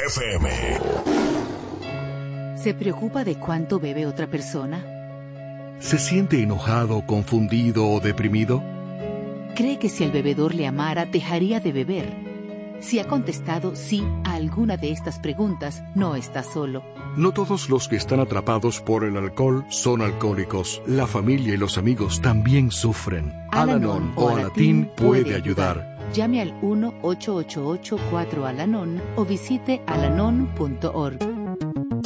FM. ¿Se preocupa de cuánto bebe otra persona? ¿Se siente enojado, confundido o deprimido? ¿Cree que si el bebedor le amara, dejaría de beber? Si ha contestado sí a alguna de estas preguntas, no está solo. No todos los que están atrapados por el alcohol son alcohólicos. La familia y los amigos también sufren. Al-Anon o Alatín puede ayudar. Llame al 1-888-4-ALANON o visite alanon.org.